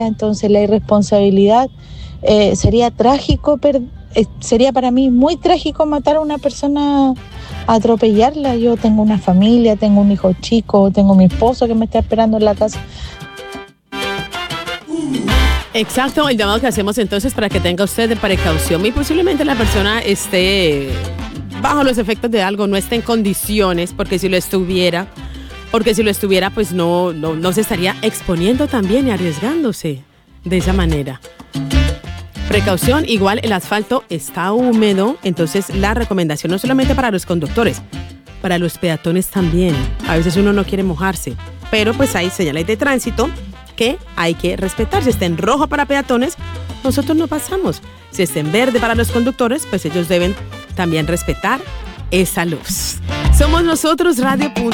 Entonces la irresponsabilidad sería trágico, sería para mí muy trágico matar a una persona, atropellarla. Yo tengo una familia, tengo un hijo chico, tengo mi esposo que me está esperando en la casa. Exacto, el llamado que hacemos entonces para que tenga usted de precaución y posiblemente la persona esté bajo los efectos de algo, no esté en condiciones, porque si lo estuviera, pues no se estaría exponiendo también y arriesgándose de esa manera. Precaución, igual el asfalto está húmedo, entonces la recomendación no solamente para los conductores, para los peatones también. A veces uno no quiere mojarse, pero pues hay señales de tránsito que hay que respetar. Si está en rojo para peatones, nosotros no pasamos. Si está en verde para los conductores, pues ellos deben también respetar esa luz. Somos nosotros, Radio.